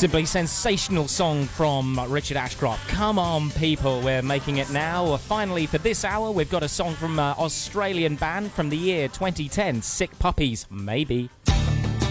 Simply sensational song from Richard Ashcroft. Come on, people, we're making it now. Finally, for this hour, we've got a song from Australian band from the year 2010, Sick Puppies, Maybe.